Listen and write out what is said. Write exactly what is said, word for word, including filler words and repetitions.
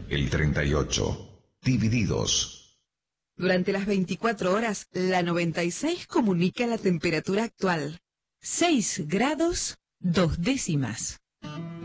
el treinta y ocho. Divididos. Durante las veinticuatro horas, la noventa y seis comunica la temperatura actual. seis grados, dos décimas.